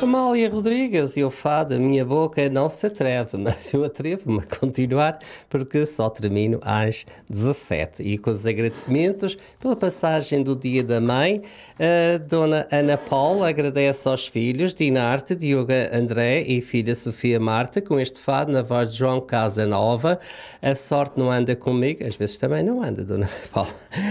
Amália Rodrigues e o fado, a minha boca não se atreve, mas eu atrevo-me a continuar porque só termino às 17. E com os agradecimentos pela passagem do Dia da Mãe, a Dona Ana Paula agradece aos filhos Dinarte, Diogo André e filha Sofia Marta com este fado na voz de João Casanova. A sorte não anda comigo, às vezes também não anda, Dona Paula.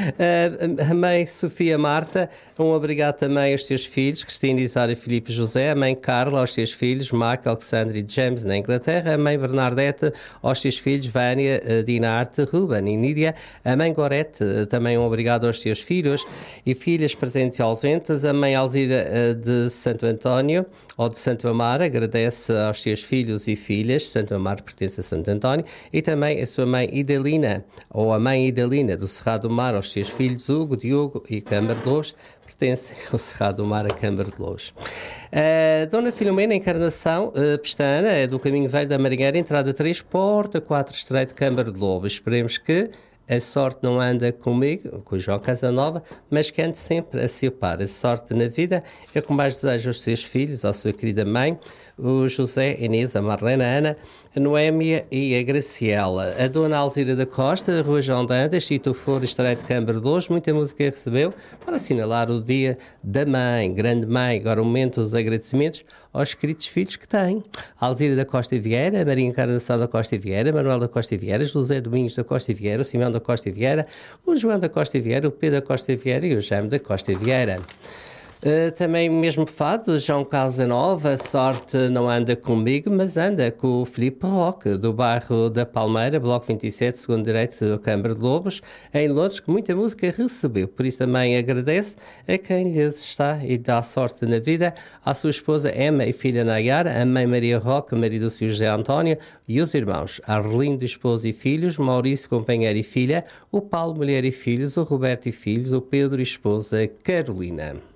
A mãe Sofia Marta, um obrigado também aos teus filhos, Cristina, Isara e Filipe José, a mãe Carla, aos teus filhos, Mark, Alexandre e James, na Inglaterra, a mãe Bernardette, aos teus filhos, Vânia, Dinarte, Ruben e Nídia, a mãe Gorete, também um obrigado aos teus filhos e filhas presentes e ausentes, a mãe Alzira de Santo António, ou de Santo Amaro, agradece aos seus filhos e filhas, Santo Amaro pertence a Santo António, e também a sua mãe Idalina, ou a mãe Idalina do Cerrado do Mar, aos seus filhos Hugo, Diogo e Câmara de Luz, pertencem ao Cerrado do Mar, a Câmara de Luz. Dona Filomena Encarnação Pestana, é do Caminho Velho da Marinheira, entrada 3, porta 4, estreito, Câmara de Lobo. Esperemos que a sorte não anda comigo, com o João Casanova, mas que ande sempre a seu par. A sorte na vida é o que mais desejo aos seus filhos, à sua querida mãe, o José, Inês, a Marlena, a Ana, a Noémia e a Graciela. A Dona Alzira da Costa, Rua João de Andas, Chito For, Estreito de Câmara de Luz, muita música recebeu para assinalar o dia da mãe, grande mãe. Agora o momento dos agradecimentos aos queridos filhos que têm. A Alzira da Costa e Vieira, a Maria Encarnação da Costa e Vieira, Manuel da Costa e Vieira, José Domingos da Costa e Vieira, o Simão da Costa e Vieira, o João da Costa e Vieira, o Pedro da Costa e Vieira e o Jaime da Costa e Vieira. Também o mesmo fado, João Casanova, a sorte não anda comigo, mas anda com o Filipe Roque, do bairro da Palmeira, Bloco 27, segundo direito da Câmara de Lobos, em Londres, que muita música recebeu. Por isso também agradece a quem lhes está e dá sorte na vida, à sua esposa Emma e filha Nayara, a mãe Maria Roque, marido do Sr. José António, e os irmãos Arlindo, esposo e filhos, Maurício, companheiro e filha, o Paulo, mulher e filhos, o Roberto e filhos, o Pedro e esposa Carolina.